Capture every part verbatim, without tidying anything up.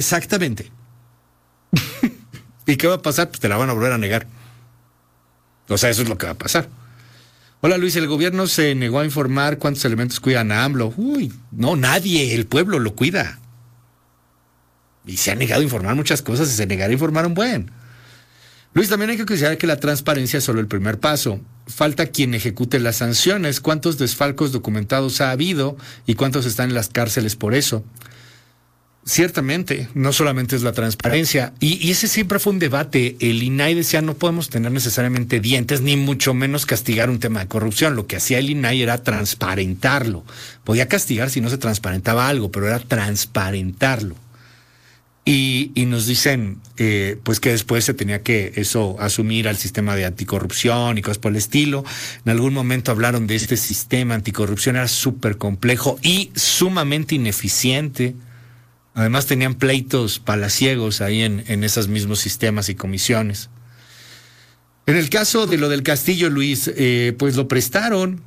Exactamente. ¿Y qué va a pasar? Pues te la van a volver a negar. O sea, eso es lo que va a pasar. Hola Luis, el gobierno se negó a informar cuántos elementos cuidan a AMLO. Uy, no, nadie, el pueblo lo cuida. Y se ha negado a informar muchas cosas y se negará a informar un buen. Luis, también hay que considerar que la transparencia es solo el primer paso. Falta quien ejecute las sanciones. ¿Cuántos desfalcos documentados ha habido y cuántos están en las cárceles por eso? Ciertamente, no solamente es la transparencia, y, y ese siempre fue un debate. El I N A I decía no podemos tener necesariamente dientes, ni mucho menos castigar un tema de corrupción. Lo que hacía el I N A I era transparentarlo. Podía castigar si no se transparentaba algo, pero era transparentarlo. Y, y nos dicen eh, pues que después se tenía que eso asumir al sistema de anticorrupción y cosas por el estilo. En algún momento hablaron de este sistema anticorrupción, era súper complejo y sumamente ineficiente. Además tenían pleitos palaciegos ahí en, en esos mismos sistemas y comisiones. En el caso de lo del Castillo, Luis, eh, pues lo prestaron.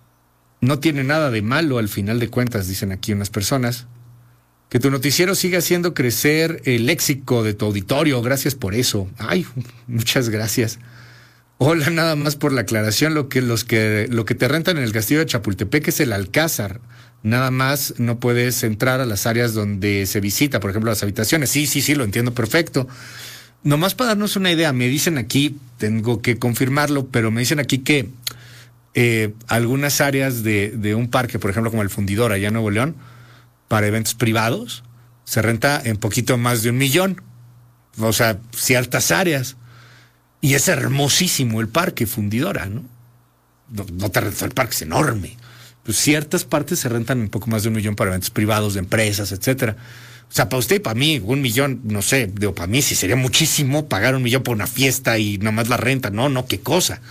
No tiene nada de malo al final de cuentas, dicen aquí unas personas. Que tu noticiero siga haciendo crecer el léxico de tu auditorio. Gracias por eso. Ay, muchas gracias. Hola, nada más por la aclaración. Lo que, los que, lo que te rentan en el Castillo de Chapultepec es el Alcázar. Nada más no puedes entrar a las áreas donde se visita, por ejemplo, las habitaciones. Sí, sí, sí, lo entiendo perfecto. Nomás para darnos una idea, me dicen aquí, tengo que confirmarlo, pero me dicen aquí que eh, algunas áreas de, de un parque, por ejemplo, como el Fundidor allá en Nuevo León, para eventos privados, se renta en poquito más de un millón. O sea, ciertas áreas. Y es hermosísimo el parque Fundidora, ¿no? No, no te rentó el parque, es enorme. Pues ciertas partes se rentan en poco más de un millón para eventos privados, de empresas, etcétera. O sea, para usted y para mí, un millón, no sé, digo, para mí sí sería muchísimo pagar un millón por una fiesta y nada más la renta. No, no, qué cosa.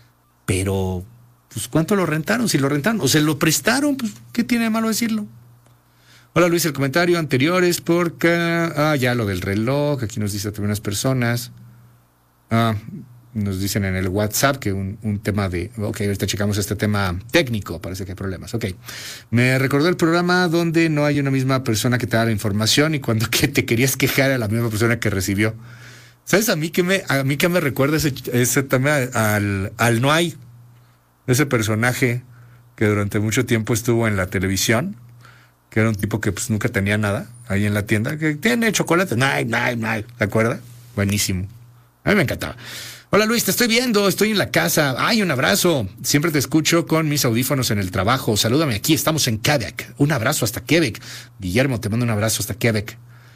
Pero, pues, ¿cuánto lo rentaron? Si lo rentaron o se lo prestaron, pues, ¿qué tiene de malo decirlo? Hola Luis, el comentario anterior es porque... Ah, ya lo del reloj, aquí nos dice también unas personas. Ah, nos dicen en el WhatsApp que un, un tema de... Ok, ahorita checamos este tema técnico, parece que hay problemas. Ok. Me recordó el programa donde no hay una misma persona que te da la información y cuando que te querías quejar a la misma persona que recibió. ¿Sabes a mí qué me, a mí qué me recuerda ese, ese tema al, al No Hay? Ese personaje que durante mucho tiempo estuvo en la televisión, que era un tipo que pues nunca tenía nada ahí en la tienda, que tiene chocolate, no hay, no hay, no hay, ¿te acuerdas? Buenísimo. A mí me encantaba. Hola Luis, te estoy viendo, estoy en la casa. Ay, un abrazo. Siempre te escucho con mis audífonos en el trabajo. Salúdame aquí, estamos en Quebec. Un abrazo hasta Quebec. Guillermo, te mando un abrazo hasta Quebec.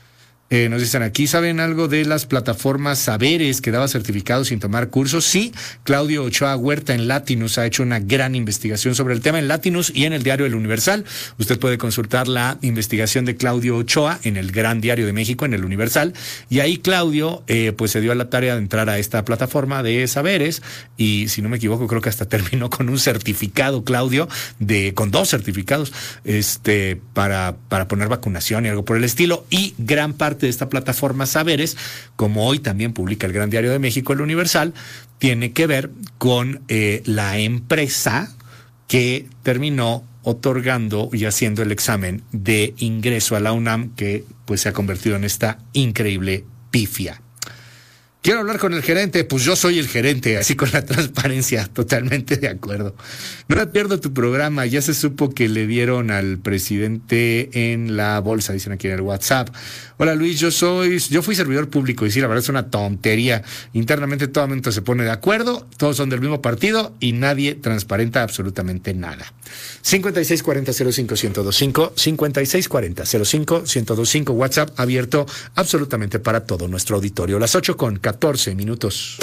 Eh, nos dicen aquí, ¿saben algo de las plataformas Saberes que daba certificados sin tomar cursos? Sí, Claudio Ochoa Huerta en Latinus ha hecho una gran investigación sobre el tema en Latinus y en el diario El Universal. Usted puede consultar la investigación de Claudio Ochoa en el Gran Diario de México, en El Universal, y ahí Claudio eh, pues se dio a la tarea de entrar a esta plataforma de Saberes y si no me equivoco creo que hasta terminó con un certificado, Claudio, de con dos certificados este para, para poner vacunación y algo por el estilo, y gran parte de esta plataforma Saberes, como hoy también publica el Gran Diario de México, El Universal, tiene que ver con eh, la empresa que terminó otorgando y haciendo el examen de ingreso a la UNAM, que pues se ha convertido en esta increíble pifia. Quiero hablar con el gerente, pues yo soy el gerente, así con la transparencia, totalmente de acuerdo. No me pierdo tu programa, ya se supo que le dieron al presidente en la bolsa, dicen aquí en el WhatsApp. Hola Luis, yo soy, yo fui servidor público y sí, la verdad es una tontería. Internamente todo el mundo se pone de acuerdo, todos son del mismo partido y nadie transparenta absolutamente nada. cincuenta y seis cuarenta cero cinco ciento veinticinco, cincuenta y seis cuarenta cero cinco ciento veinticinco, WhatsApp abierto absolutamente para todo nuestro auditorio. Las ocho con catorce minutos.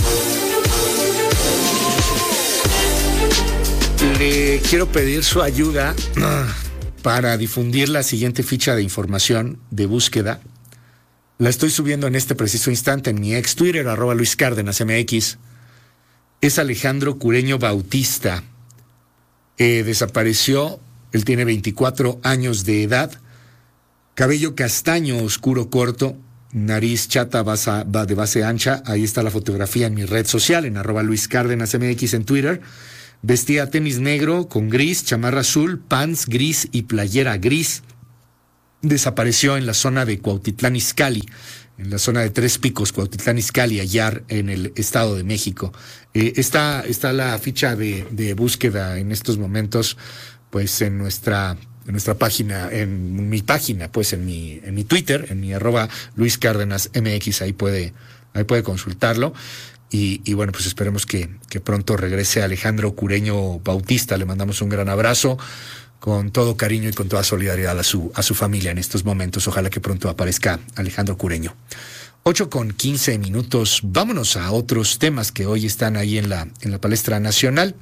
Le quiero pedir su ayuda para difundir la siguiente ficha de información de búsqueda. La estoy subiendo en este preciso instante en mi ex Twitter, arroba Luis Cárdenas M X. Es Alejandro Cureño Bautista. Eh, desapareció, él tiene veinticuatro años de edad, cabello castaño oscuro corto, nariz chata basa, de base ancha. Ahí está la fotografía en mi red social, en arroba Luis Cárdenas M X en Twitter. Vestía tenis negro con gris, chamarra azul, pants gris y playera gris. desapareció en la zona de Cuautitlán Izcalli, en la zona de Tres Picos, Cuautitlán Izcalli, allá en el Estado de México. Eh, está, está la ficha de, de búsqueda en estos momentos, pues en nuestra, en nuestra página, en mi página, pues en mi, en mi Twitter, en mi arroba Luis Cárdenas M X, ahí puede, ahí puede consultarlo. Y, y bueno, pues esperemos que, que pronto regrese Alejandro Cureño Bautista. Le mandamos un gran abrazo, con todo cariño y con toda solidaridad a su, a su familia en estos momentos. Ojalá que pronto aparezca Alejandro Cureño. Ocho con quince minutos. Vámonos a otros temas que hoy están ahí en la, en la palestra nacional.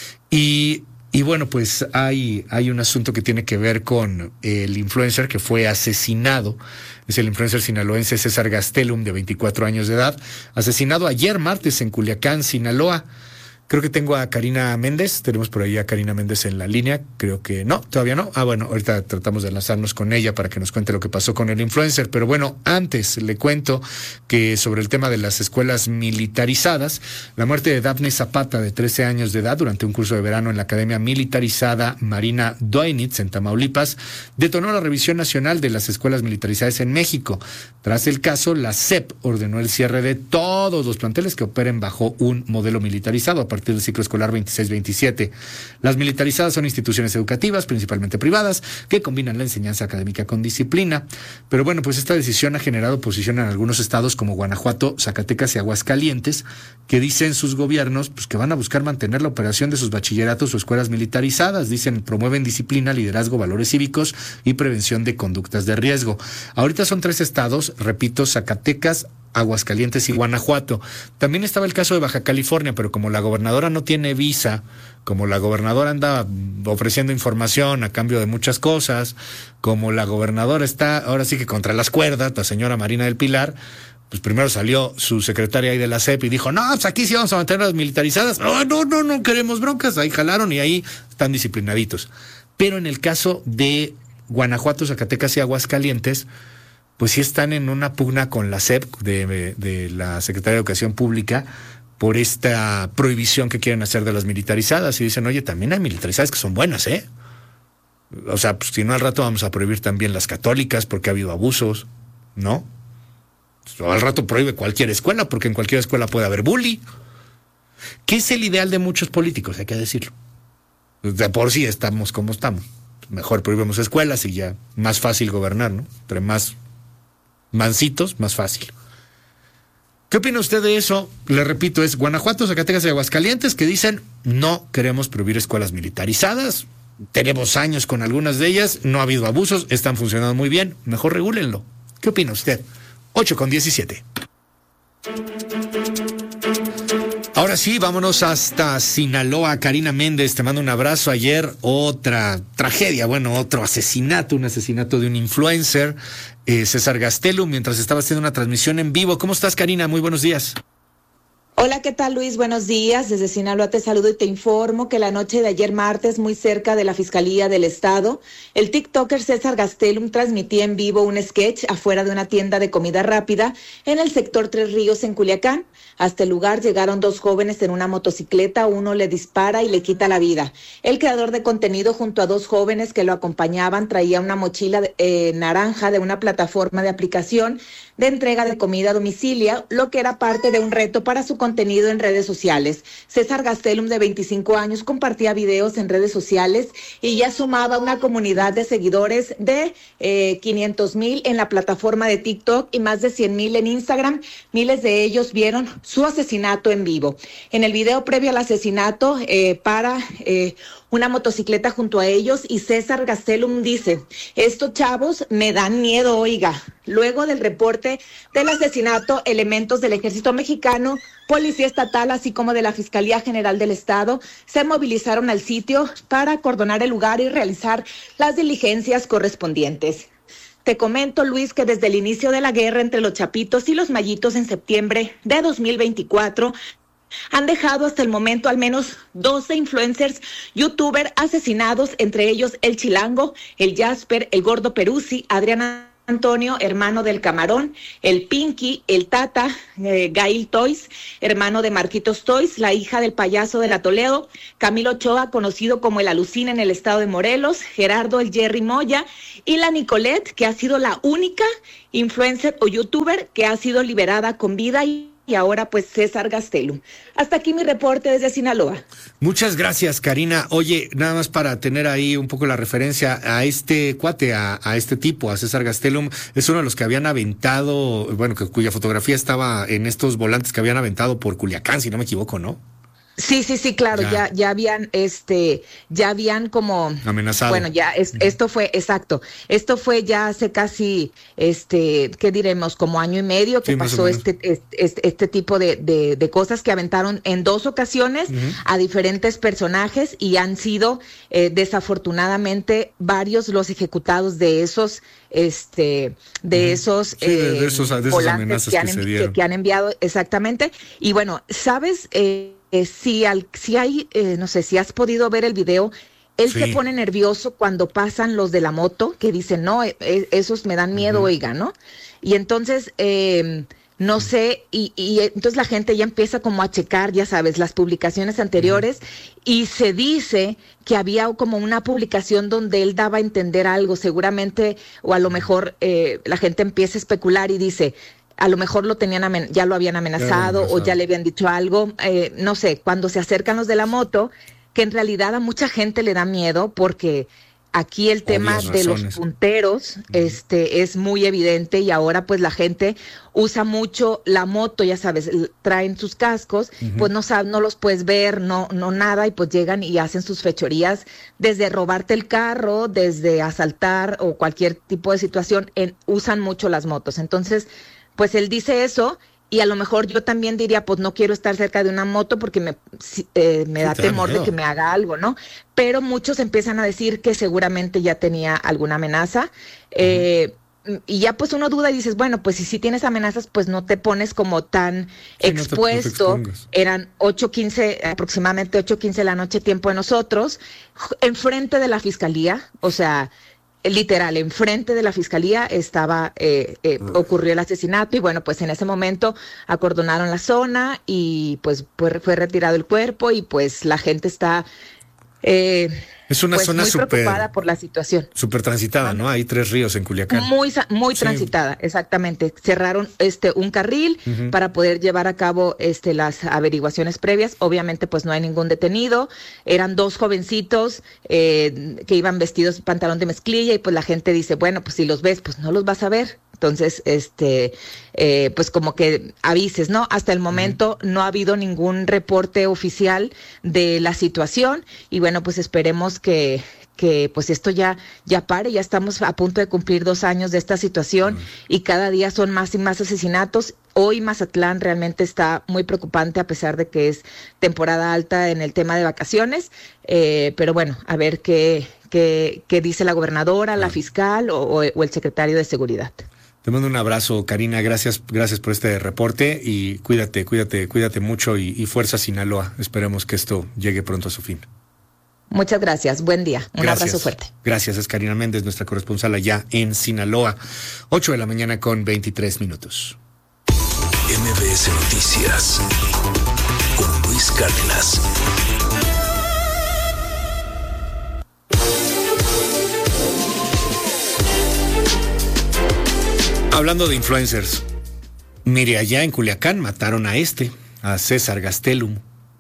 Y, y bueno, pues hay, hay un asunto que tiene que ver con el influencer que fue asesinado. Es el influencer sinaloense César Gastelum, de veinticuatro años de edad, asesinado ayer martes en Culiacán, Sinaloa. Creo que tengo a Karina Méndez, tenemos por ahí a Karina Méndez en la línea, creo que no, todavía no. Ah, bueno, ahorita tratamos de enlazarnos con ella para que nos cuente lo que pasó con el influencer, pero bueno, antes le cuento que sobre el tema de las escuelas militarizadas, la muerte de Dafne Zapata, de trece años de edad, durante un curso de verano en la Academia Militarizada Marina Doinitz, en Tamaulipas, detonó la revisión nacional de las escuelas militarizadas en México. Tras el caso, la S E P ordenó el cierre de todos los planteles que operen bajo un modelo militarizado a partir del ciclo escolar veintiséis veintisiete. Las militarizadas son instituciones educativas, principalmente privadas, que combinan la enseñanza académica con disciplina. Pero bueno, pues esta decisión ha generado oposición en algunos estados como Guanajuato, Zacatecas y Aguascalientes, que dicen sus gobiernos pues que van a buscar mantener la operación de sus bachilleratos o escuelas militarizadas. Dicen, promueven disciplina, liderazgo, valores cívicos y prevención de conductas de riesgo. Ahorita son tres estados, repito, Zacatecas, Aguascalientes y Guanajuato. También estaba el caso de Baja California, pero como la gobernadora no tiene visa, como la gobernadora anda ofreciendo información a cambio de muchas cosas, como la gobernadora está ahora sí que contra las cuerdas, la señora Marina del Pilar, pues primero salió su secretaria ahí de la S E P y dijo, no, pues aquí sí vamos a mantener las militarizadas. Oh, no, no, no queremos broncas. Ahí jalaron y ahí están disciplinaditos. Pero en el caso de Guanajuato, Zacatecas y Aguascalientes, pues sí están en una pugna con la S E P, de, de la Secretaría de Educación Pública, por esta prohibición que quieren hacer de las militarizadas. Y dicen, oye, también hay militarizadas que son buenas, ¿eh? O sea, pues si no al rato vamos a prohibir también las católicas porque ha habido abusos, ¿no? O al rato prohíbe cualquier escuela porque en cualquier escuela puede haber bully. ¿Qué es el ideal de muchos políticos? Hay que decirlo. De por sí estamos como estamos. Mejor prohibimos escuelas y ya más fácil gobernar, ¿no? Entre más mancitos, más fácil. ¿Qué opina usted de eso? Le repito, es Guanajuato, Zacatecas y Aguascalientes que dicen no queremos prohibir escuelas militarizadas. Tenemos años con algunas de ellas, no ha habido abusos, están funcionando muy bien, mejor regúlenlo. ¿Qué opina usted? ocho con diecisiete. Ahora sí, vámonos hasta Sinaloa. Karina Méndez, te mando un abrazo. Ayer otra tragedia, bueno, otro asesinato, un asesinato de un influencer, eh, César Gastelum, mientras estaba haciendo una transmisión en vivo. ¿Cómo estás, Karina? Muy buenos días. Hola, ¿qué tal, Luis? Buenos días. Desde Sinaloa te saludo y te informo que la noche de ayer martes, muy cerca de la Fiscalía del Estado, el tiktoker César Gastelum transmitía en vivo un sketch afuera de una tienda de comida rápida en el sector Tres Ríos, en Culiacán. Hasta el lugar llegaron dos jóvenes en una motocicleta, uno le dispara y le quita la vida. El creador de contenido junto a dos jóvenes que lo acompañaban traía una mochila eh, naranja de una plataforma de aplicación de entrega de comida a domicilio, lo que era parte de un reto para su contenido en redes sociales. César Gastelum, de veinticinco años, compartía videos en redes sociales y ya sumaba una comunidad de seguidores de eh, quinientos mil en la plataforma de TikTok y más de cien mil en Instagram. Miles de ellos vieron su asesinato en vivo. En el video previo al asesinato, eh, para eh, una motocicleta junto a ellos y César Gastelum dice, estos chavos me dan miedo, oiga. Luego del reporte del asesinato, elementos del Ejército Mexicano, Policía Estatal, así como de la Fiscalía General del Estado, se movilizaron al sitio para acordonar el lugar y realizar las diligencias correspondientes. Te comento, Luis, que desde el inicio de la guerra entre los chapitos y los mayitos en septiembre de dos mil veinticuatro, han dejado hasta el momento al menos doce influencers, youtubers asesinados, entre ellos el Chilango, el Jasper, el Gordo Peruzzi, Adriana Antonio, hermano del Camarón, el Pinky, el Tata, eh, Gail Toys, hermano de Marquitos Toys, la hija del payaso de la Toledo, Camilo Ochoa, conocido como el Alucina en el estado de Morelos, Gerardo el Jerry Moya y la Nicolette, que ha sido la única influencer o youtuber que ha sido liberada con vida y y ahora pues César Gastelum. Hasta aquí mi reporte desde Sinaloa. Muchas gracias, Karina. Oye, nada más para tener ahí un poco la referencia a este cuate, a, a este tipo, a César Gastelum, es uno de los que habían aventado, bueno, que, cuya fotografía estaba en estos volantes que habían aventado por Culiacán, si no me equivoco, ¿no? Sí, sí, sí, claro, ya, ya, ya habían, este, ya habían como amenazado. Bueno, ya es, esto fue, exacto, esto fue ya hace casi, este, ¿qué diremos? Como año y medio que sí, pasó este, este, este tipo de, de, de cosas que aventaron en dos ocasiones uh-huh. a diferentes personajes y han sido eh, desafortunadamente varios los ejecutados de esos, este, de uh-huh. esos, sí, de, de esos, de esas amenazas que han, que se dieron. Que, que han enviado, exactamente. Y bueno, ¿sabes? Eh, Eh, si, al, si hay, eh, no sé, si has podido ver el video, él sí. se pone nervioso cuando pasan los de la moto, que dicen, no, eh, eh, esos me dan miedo, uh-huh. oiga, ¿no? Y entonces, eh, no sé, y, y entonces la gente ya empieza como a checar, ya sabes, las publicaciones anteriores, uh-huh. y se dice que había como una publicación donde él daba a entender algo, seguramente, o a lo mejor eh, la gente empieza a especular y dice, a lo mejor lo tenían amen- ya lo habían amenazado o ya le habían dicho algo, eh, no sé, cuando se acercan los de la moto, que en realidad a mucha gente le da miedo porque aquí el tema Obvias de razones. Los punteros uh-huh. este es muy evidente y ahora pues la gente usa mucho la moto, ya sabes, traen sus cascos, uh-huh. pues no sab- no los puedes ver, no no nada y pues llegan y hacen sus fechorías desde robarte el carro, desde asaltar o cualquier tipo de situación, en, usan mucho las motos. Entonces, pues él dice eso y a lo mejor yo también diría, pues no quiero estar cerca de una moto porque me, eh, me sí, da temor miedo. de que me haga algo, ¿no? Pero muchos empiezan a decir que seguramente ya tenía alguna amenaza. Uh-huh. Eh, y ya pues uno duda y dices, bueno, pues si sí tienes amenazas, pues no te pones como tan sí, expuesto. No te, no te Eran ocho quince, aproximadamente ocho quince de la noche, tiempo de nosotros, enfrente de la fiscalía, o sea... literal, enfrente de la fiscalía estaba, eh, eh, ocurrió el asesinato y bueno, pues en ese momento acordonaron la zona y pues, pues fue retirado el cuerpo y pues la gente está eh, es una pues, zona muy super, preocupada por la situación. Súper transitada, ¿no? Hay tres ríos en Culiacán. Muy, muy sí. transitada, exactamente. Cerraron este un carril uh-huh. para poder llevar a cabo este las averiguaciones previas. Obviamente, pues no hay ningún detenido. Eran dos jovencitos eh, que iban vestidos pantalón de mezclilla y pues la gente dice, bueno, pues si los ves, pues no los vas a ver. Entonces, este, eh, pues como que avises, ¿no? Hasta el momento uh-huh. no ha habido ningún reporte oficial de la situación y bueno, pues esperemos que que pues esto ya ya pare, ya estamos a punto de cumplir dos años de esta situación uh-huh. y cada día son más y más asesinatos. Hoy Mazatlán realmente está muy preocupante a pesar de que es temporada alta en el tema de vacaciones, eh, pero bueno, a ver qué, qué, qué dice la gobernadora, uh-huh. la fiscal o, o, o el secretario de Seguridad. Te mando un abrazo, Karina, gracias, gracias por este reporte y cuídate, cuídate, cuídate mucho y, y fuerza Sinaloa. Esperemos que esto llegue pronto a su fin. Muchas gracias, buen día, un gracias. abrazo fuerte. Gracias, es Karina Méndez, nuestra corresponsal allá en Sinaloa. ocho de la mañana con veintitrés minutos. M B S Noticias con Luis Cárdenas. Hablando de influencers, mire, allá en Culiacán mataron a este, a César Gastelum.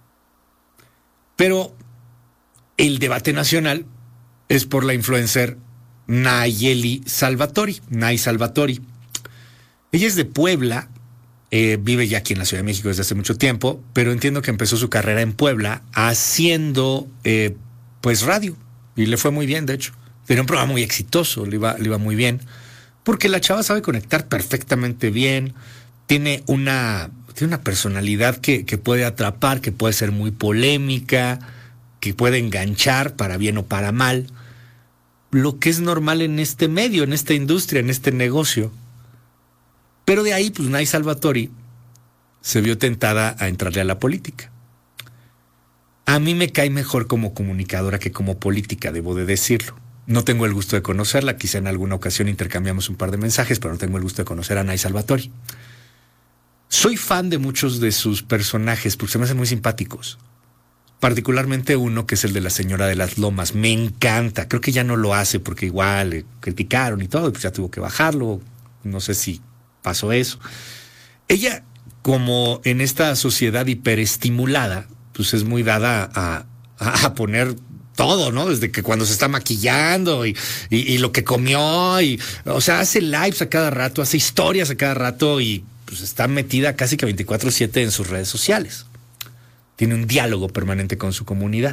Pero el debate nacional es por la influencer Nayeli Salvatori, Nay Salvatori. Ella es de Puebla, eh, vive ya aquí en la Ciudad de México desde hace mucho tiempo, pero entiendo que empezó su carrera en Puebla haciendo eh, pues radio, y le fue muy bien, de hecho. Tenía un programa muy exitoso, le iba, le iba muy bien. Porque la chava sabe conectar perfectamente bien, tiene una, tiene una personalidad que, que puede atrapar, que puede ser muy polémica, que puede enganchar para bien o para mal. Lo que es normal en este medio, en esta industria, en este negocio. Pero de ahí, pues Nay Salvatori se vio tentada a entrarle a la política. A mí me cae mejor como comunicadora que como política, debo de decirlo. No tengo el gusto de conocerla, quizá en alguna ocasión intercambiamos un par de mensajes, pero no tengo el gusto de conocer a Nay Salvatori. Soy fan de muchos de sus personajes porque se me hacen muy simpáticos. Particularmente uno que es el de la señora de las Lomas. Me encanta. Creo que ya no lo hace porque igual le criticaron y todo, pues ya tuvo que bajarlo. No sé si pasó eso. Ella, como en esta sociedad hiperestimulada, pues es muy dada a, a, a poner todo, ¿no? Desde que cuando se está maquillando y, y, y lo que comió, y, o sea, hace lives a cada rato, hace historias a cada rato y pues está metida casi que veinticuatro siete en sus redes sociales. Tiene un diálogo permanente con su comunidad.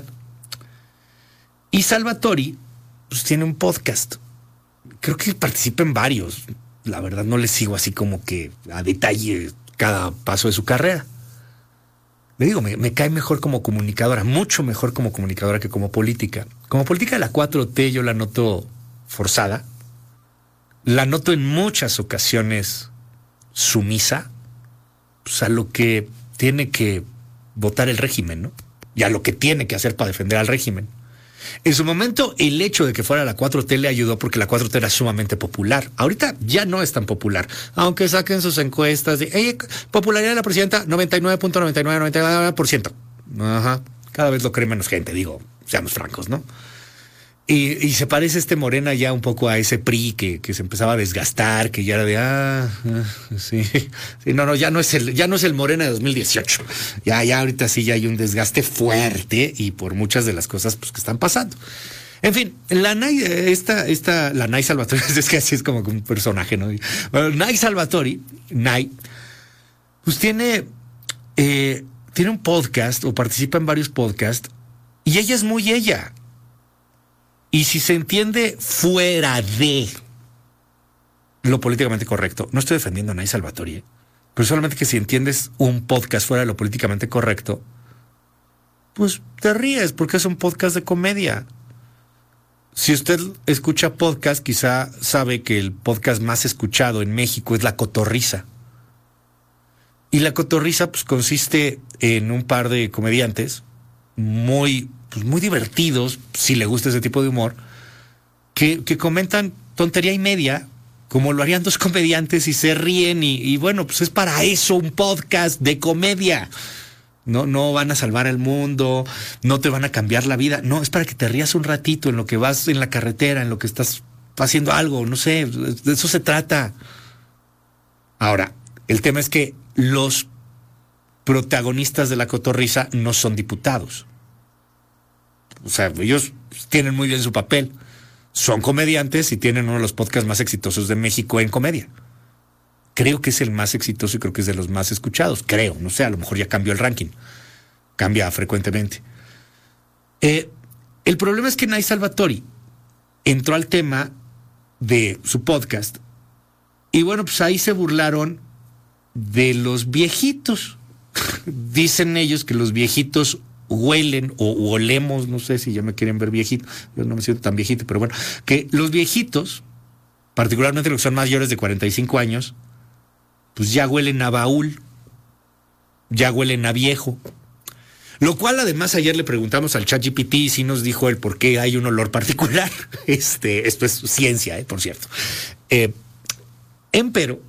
Y Salvatori, pues tiene un podcast. Creo que participa en varios. La verdad no le sigo así como que a detalle cada paso de su carrera. Le digo, me, me cae mejor como comunicadora, mucho mejor como comunicadora que como política. Como política de la cuatro T yo la noto forzada. La noto en muchas ocasiones sumisa, pues a lo que tiene que votar el régimen, ¿no? Y a lo que tiene que hacer para defender al régimen. En su momento, el hecho de que fuera la cuatro T le ayudó porque la cuatro T era sumamente popular. Ahorita ya no es tan popular, aunque saquen sus encuestas de hey, popularidad de la presidenta, noventa y nueve punto noventa y nueve, noventa y nueve por ciento. Ajá. Cada vez lo cree menos gente, digo, seamos francos, ¿no? Y, y se parece este Morena ya un poco a ese P R I que, que se empezaba a desgastar, que ya era de, ah, ah sí, sí, no, no, ya no es el, ya no es el Morena de dos mil dieciocho. Ya, ya ahorita sí ya hay un desgaste fuerte y por muchas de las cosas pues, que están pasando. En fin, la Nay, esta, esta, la Nay Salvatori, es que así es como un personaje, ¿no? Bueno, Nay Salvatori, Nay, pues tiene, eh, tiene un podcast o participa en varios podcasts y ella es muy ella. Y si se entiende fuera de lo políticamente correcto, no estoy defendiendo a Nay Salvatori, ¿eh? Pero solamente que si entiendes un podcast fuera de lo políticamente correcto, pues te ríes porque es un podcast de comedia. Si usted escucha podcast, quizá sabe que el podcast más escuchado en México es La Cotorrisa. Y La Cotorrisa pues consiste en un par de comediantes muy... pues muy divertidos, si le gusta ese tipo de humor, que, que comentan tontería y media, como lo harían dos comediantes y se ríen y, y bueno, pues es para eso un podcast de comedia. No, no van a salvar el mundo, no te van a cambiar la vida, no, es para que te rías un ratito en lo que vas en la carretera, en lo que estás haciendo algo, no sé, de eso se trata. Ahora, el tema es que los protagonistas de La Cotorrisa no son diputados. O sea, ellos tienen muy bien su papel. Son comediantes y tienen uno de los podcasts más exitosos de México en comedia. Creo que es el más exitoso y creo que es de los más escuchados. Creo, no sé, a lo mejor ya cambió el ranking. Cambia frecuentemente. Eh, el problema es que Nay Salvatori entró al tema de su podcast y bueno, pues ahí se burlaron de los viejitos. Dicen ellos que los viejitos huelen o olemos, no sé si ya me quieren ver viejito, yo no me siento tan viejito, pero bueno, que los viejitos, particularmente los que son mayores de cuarenta y cinco años, pues ya huelen a baúl, ya huelen a viejo. Lo cual además ayer le preguntamos al ChatGPT y sí nos dijo el por qué hay un olor particular. Este, esto es ciencia, eh, por cierto. Eh, empero,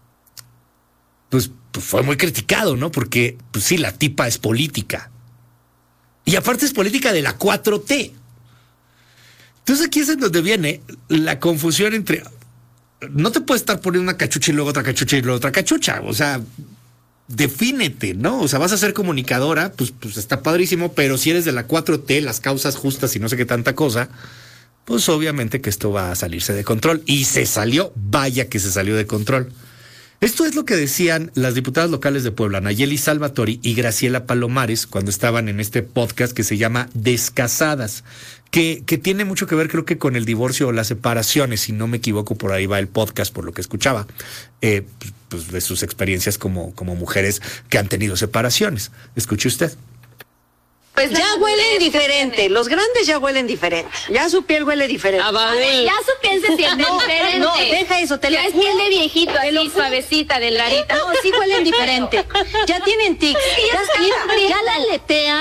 pues, pues fue muy criticado, ¿no? Porque, pues sí, la tipa es política. Y aparte es política de la cuatro T. Entonces aquí es en donde viene la confusión entre... No te puedes estar poniendo una cachucha y luego otra cachucha y luego otra cachucha. O sea, defínete, ¿no? O sea, vas a ser comunicadora, pues, pues está padrísimo, pero si eres de la cuatro T, las causas justas y no sé qué tanta cosa, pues obviamente que esto va a salirse de control. Y se salió, vaya que se salió de control. Esto es lo que decían las diputadas locales de Puebla, Nayeli Salvatori y Graciela Palomares, cuando estaban en este podcast que se llama Descasadas, que, que tiene mucho que ver, creo que con el divorcio o las separaciones, si no me equivoco, por ahí va el podcast, por lo que escuchaba, eh, pues de sus experiencias como, como mujeres que han tenido separaciones. Escuche usted. Pues ya huelen diferente, los grandes ya huelen diferente, ya su piel huele diferente. Ah, ya su piel se siente no, diferente. No, deja eso, te ya lo es piel de viejito, así suavecita, delgadita. No, sí huelen diferente, ya tienen tics, ya, ya, ya la aletea,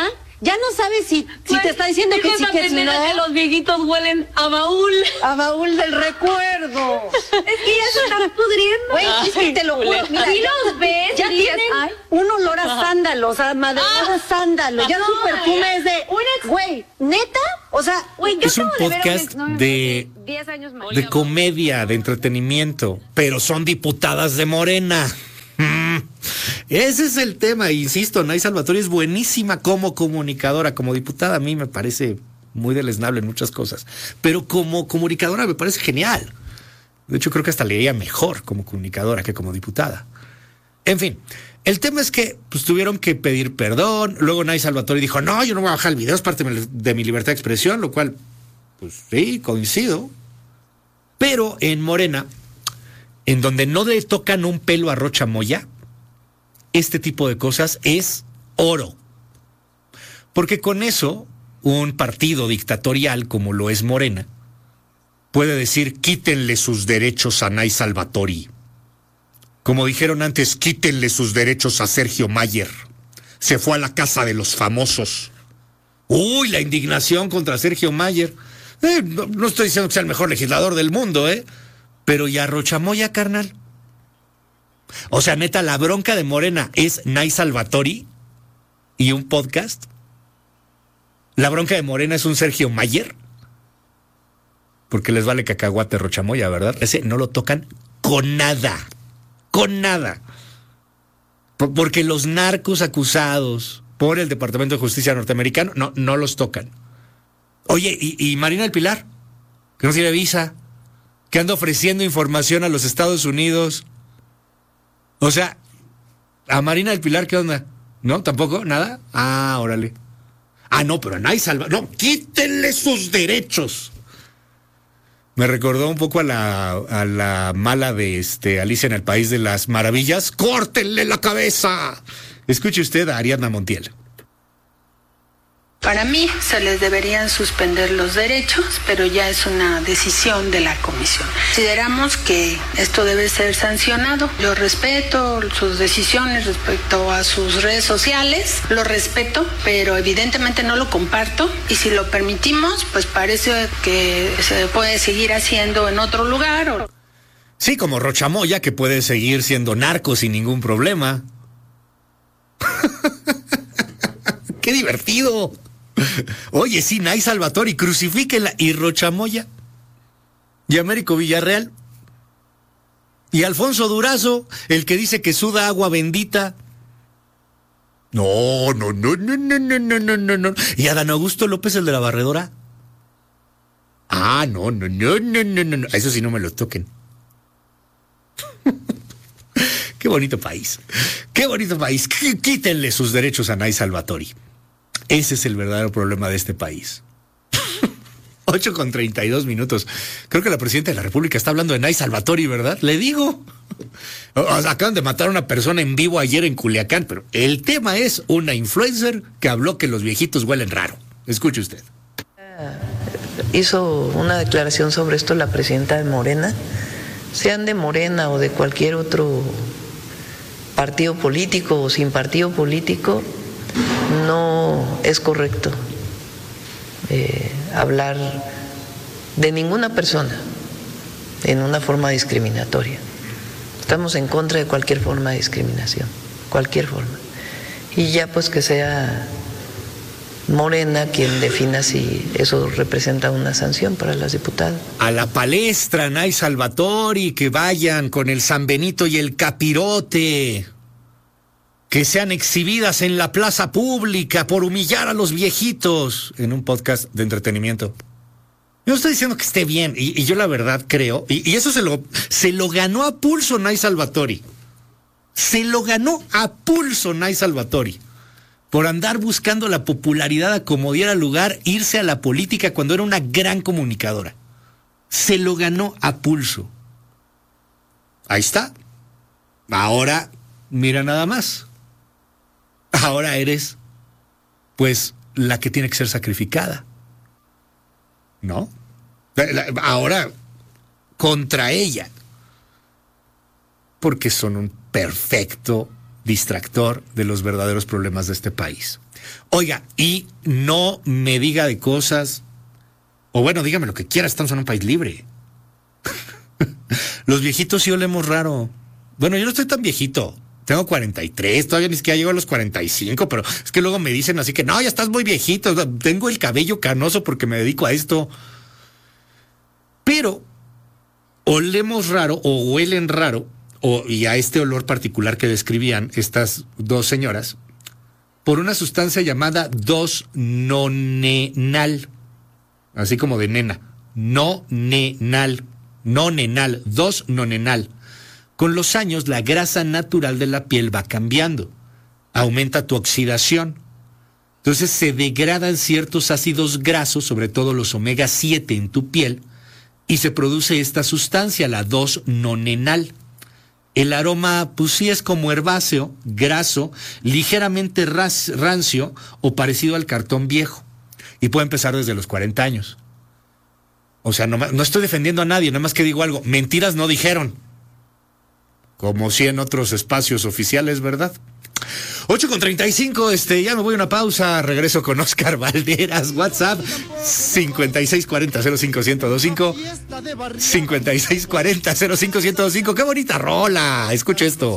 Ya no sabes si, si te está diciendo que sí, que si no. Que los viejitos huelen a baúl. A baúl del recuerdo. Es que ya se están pudriendo. Güey, es que te lo juro. Mira, si los ves, ya dices, tienen ay, un olor a sándalos, a madrugada Ah. sándalo. Ya No, su perfume es de. un ex- Güey, ¿neta? O sea, güey, yo Es un acabo de ver a un podcast exnovio de- diez años más. De comedia, de entretenimiento, pero son diputadas de Morena. Mm. Ese es el tema, insisto, Nay Salvatori es buenísima como comunicadora, como diputada a mí me parece muy deleznable en muchas cosas, pero como comunicadora me parece genial. De hecho creo que hasta le iría mejor como comunicadora que como diputada. En fin, el tema es que pues, tuvieron que pedir perdón, luego Nay Salvatori dijo, no, yo no voy a bajar el video, es parte de mi libertad de expresión, lo cual, pues sí, coincido, pero en Morena, en donde no le tocan un pelo a Rocha Moya, este tipo de cosas es oro. Porque con eso, un partido dictatorial como lo es Morena, puede decir, quítenle sus derechos a Nay Salvatori. Como dijeron antes, quítenle sus derechos a Sergio Mayer. Se fue a la casa de los famosos. Uy, la indignación contra Sergio Mayer. Eh, no, no estoy diciendo que sea el mejor legislador del mundo, ¿eh? Pero ya Rocha Moya, carnal. O sea, neta, la bronca de Morena es Nay Salvatori y un podcast. La bronca de Morena es un Sergio Mayer. Porque les vale cacahuate Rocha Moya, ¿verdad? Ese no lo tocan con nada. Con nada. Por, porque los narcos acusados por el Departamento de Justicia norteamericano no, no los tocan. Oye, ¿y, y Marina del Pilar? Que no tiene visa. Que anda ofreciendo información a los Estados Unidos. O sea, a Marina del Pilar, ¿qué onda? ¿No? ¿Tampoco? ¿Nada? Ah, órale. Ah, no, pero a Nay Salvatori. No, quítenle sus derechos. Me recordó un poco a la, a la mala de este Alicia en el País de las Maravillas. ¡Córtenle la cabeza! Escuche usted a Ariadna Montiel. Para mí se les deberían suspender los derechos, pero ya es una decisión de la comisión. Consideramos que esto debe ser sancionado. Yo respeto sus decisiones respecto a sus redes sociales, lo respeto, pero evidentemente no lo comparto. Y si lo permitimos, pues parece que se puede seguir haciendo en otro lugar. O... Sí, como Rocha Moya, que puede seguir siendo narco sin ningún problema. ¡Qué divertido! Oye, sí, Nay Salvatori, crucifíquenla. Y Rocha Moya. Y Américo Villarreal. Y Alfonso Durazo, el que dice que suda agua bendita. No, no, no, no, no, no, no, no, no, no. Y Adán Augusto López, el de la barredora. Ah, no, no, no, no, no, no, no. Eso sí no me lo toquen. Qué bonito país. Qué bonito país. Quítenle sus derechos a Nay Salvatori. Ese es el verdadero problema de este país. ocho con treinta y dos minutos. Creo que la presidenta de la República está hablando de Nay Salvatori, ¿verdad? Le digo. Acaban de matar a una persona en vivo ayer en Culiacán, pero el tema es una influencer que habló que los viejitos huelen raro. Escuche usted. Hizo una declaración sobre esto la presidenta de Morena. Sean de Morena o de cualquier otro partido político o sin partido político, no es correcto eh, hablar de ninguna persona en una forma discriminatoria. Estamos en contra de cualquier forma de discriminación, cualquier forma. Y ya pues que sea Morena quien defina si eso representa una sanción para las diputadas. A la palestra, Nay Salvatori, que vayan con el San Benito y el capirote. Que sean exhibidas en la plaza pública por humillar a los viejitos en un podcast de entretenimiento. Yo no estoy diciendo que esté bien, y, y yo la verdad creo, y, y eso se lo, se lo ganó a pulso Nay Salvatori. Se lo ganó a pulso Nay Salvatori. Por andar buscando la popularidad a como diera lugar, irse a la política cuando era una gran comunicadora. Se lo ganó a pulso. Ahí está. Ahora, mira nada más. Ahora eres, pues, la que tiene que ser sacrificada. ¿No? Ahora, contra ella. Porque son un perfecto distractor de los verdaderos problemas de este país. Oiga, y no me diga de cosas, o bueno, dígame lo que quiera, estamos en un país libre. Los viejitos sí olemos raro. Bueno, yo no estoy tan viejito. Tengo cuarenta y tres, todavía ni siquiera llego a los cuarenta y cinco, pero es que luego me dicen así que no, ya estás muy viejito. Tengo el cabello canoso porque me dedico a esto. Pero olemos raro o huelen raro, o, y a este olor particular que describían estas dos señoras, por una sustancia llamada dos nonenal, así como de nena, nonenal, nonenal, dos nonenal. Con los años, la grasa natural de la piel va cambiando, aumenta tu oxidación, entonces se degradan ciertos ácidos grasos, sobre todo los omega siete en tu piel, y se produce esta sustancia, la dos nonenal. El aroma, pues sí, es como herbáceo, graso, ligeramente ras, rancio o parecido al cartón viejo. Y puede empezar desde los cuarenta años. O sea, no, no estoy defendiendo a nadie, nada más que digo algo. Mentiras no dijeron. Como sí en otros espacios oficiales, ¿verdad? ocho con treinta y cinco, este, ya me voy a una pausa, regreso con Oscar Valderas, WhatsApp cincuenta y seis cuarenta cero cinco uno cero dos cinco, cincuenta y seis cuarenta cero cinco uno cero dos cinco, qué bonita rola, escucha esto.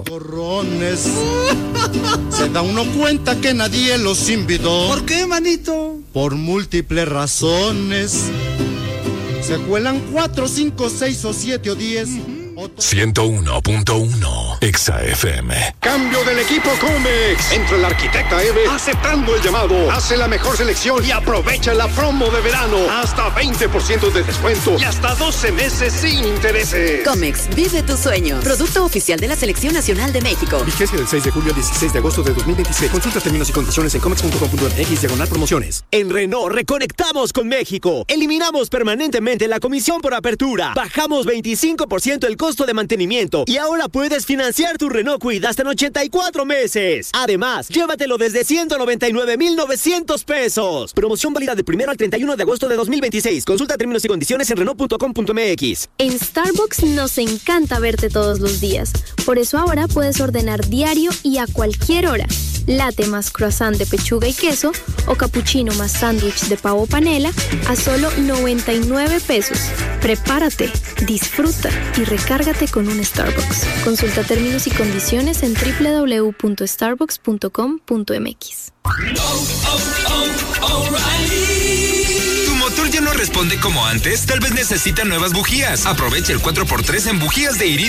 Se da uno cuenta que nadie los invitó. ¿Por qué, manito? Por múltiples razones. Se cuelan cuatro, cinco, seis o siete o diez. ciento uno punto uno Exa F M. Cambio del equipo Comex. Entra el arquitecta Eve aceptando el llamado. Hace la mejor selección y aprovecha la promo de verano. Hasta veinte por ciento de descuento y hasta doce meses sin intereses. Comex, vive tu sueño. Producto oficial de la Selección Nacional de México. Vigencia del seis de julio al dieciséis de agosto de dos mil veintiséis. Consulta términos y condiciones en comex punto com punto m x diagonal promociones. En Renault reconectamos con México. Eliminamos permanentemente la comisión por apertura. Bajamos veinticinco por ciento el costo de mantenimiento y ahora puedes financiar tu Renault Kwid hasta en ochenta y cuatro meses. Además, llévatelo desde ciento noventa y nueve mil novecientos pesos. Promoción válida del primero al treinta y uno de agosto de dos mil veintiséis. Consulta términos y condiciones en renault punto com punto m x. En Starbucks nos encanta verte todos los días. Por eso ahora puedes ordenar diario y a cualquier hora. Latte más croissant de pechuga y queso o cappuccino más sándwich de pavo panela a solo noventa y nueve pesos. Prepárate, disfruta y recárgate con un Starbucks. Consulta términos y condiciones en doble u doble u doble u punto starbucks punto com punto m x. Oh, oh, oh, O'Reilly. ¿Tu motor ya no responde como antes? Tal vez necesita nuevas bujías. Aprovecha el cuatro por tres en bujías de Iridium